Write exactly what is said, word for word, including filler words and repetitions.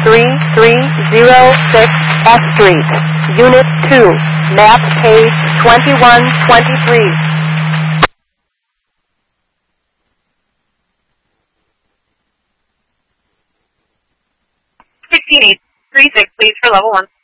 three three zero six S Street, Unit two, map page twenty-one twenty-three. sixteen eight three six, please, for level one.